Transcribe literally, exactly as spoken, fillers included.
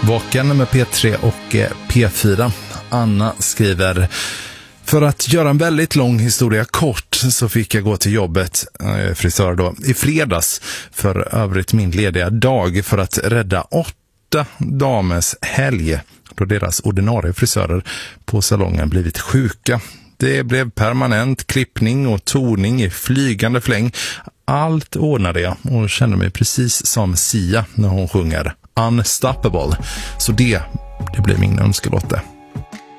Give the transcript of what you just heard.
Vaken med P tre och P fyra. Anna skriver: för att göra en väldigt lång historia kort så fick jag gå till jobbet, eh, frisör då, i fredags för övrigt min lediga dag för att rädda åtta damers helg då deras ordinarie frisörer på salongen blivit sjuka. Det blev permanent klippning och toning i flygande fläng. Allt ordnade jag och kände mig precis som Sia när hon sjunger Unstoppable. Så det, det blev min önskelotte.